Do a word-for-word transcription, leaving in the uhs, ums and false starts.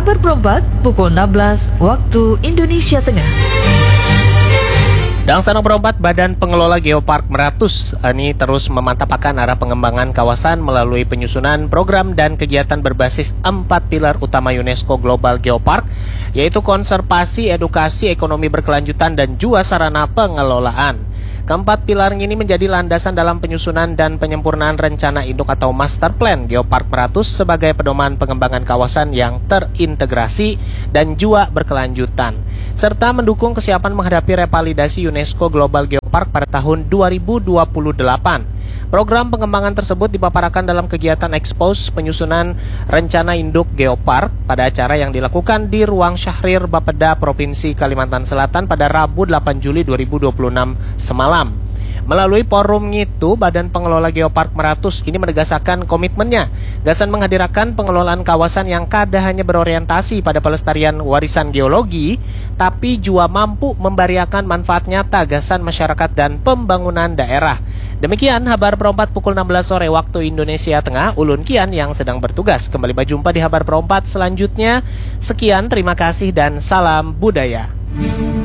Habar Perempat pukul enam belas waktu Indonesia Tengah. Dan Sanang Perempat, Badan Pengelola Geopark Meratus ini terus memantapkan arah pengembangan kawasan melalui penyusunan program dan kegiatan berbasis empat pilar utama UNESCO Global Geopark, yaitu konservasi, edukasi, ekonomi berkelanjutan, dan juga sarana pengelolaan. Keempat pilar ini menjadi landasan dalam penyusunan dan penyempurnaan rencana induk atau master plan Geopark Meratus sebagai pedoman pengembangan kawasan yang terintegrasi dan juga berkelanjutan, serta mendukung kesiapan menghadapi revalidasi UNESCO Global Geopark pada tahun dua ribu dua puluh delapan. Program pengembangan tersebut dipaparkan dalam kegiatan ekspos penyusunan rencana induk Geopark pada acara yang dilakukan di Ruang Syahrir Bapeda Provinsi Kalimantan Selatan pada Rabu delapan Juli dua ribu dua puluh enam semalam. Melalui forum itu, Badan Pengelola Geopark Meratus ini menegaskan komitmennya gasan menghadirkan pengelolaan kawasan yang kada hanya berorientasi pada pelestarian warisan geologi, tapi juga mampu memberiakan manfaat nyata gasan masyarakat dan pembangunan daerah. Demikian Habar Perempat pukul enam belas sore waktu Indonesia Tengah. Ulun Kian yang sedang bertugas kembali berjumpa di Habar Perempat selanjutnya. Sekian, terima kasih dan salam budaya.